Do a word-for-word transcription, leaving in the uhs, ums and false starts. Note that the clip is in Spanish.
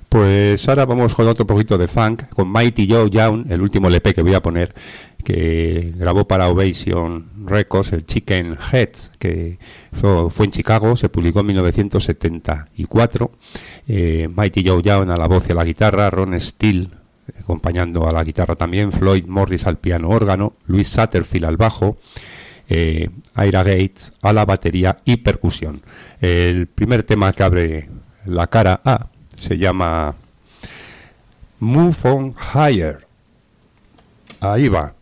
Pues ahora vamos con otro poquito de funk, con Mighty Joe Young, el último L P que voy a poner, que grabó para Ovation Records, el Chicken Heads, que fue, fue en Chicago, se publicó en mil novecientos setenta y cuatro. Eh, Mighty Joe Young a la voz y a la guitarra, Ron Steele acompañando a la guitarra también, Floyd Morris al piano órgano, Louis Satterfield al bajo, eh, Ira Gates a la batería y percusión. El primer tema que abre la cara A se llama Move On Higher. Ahí va.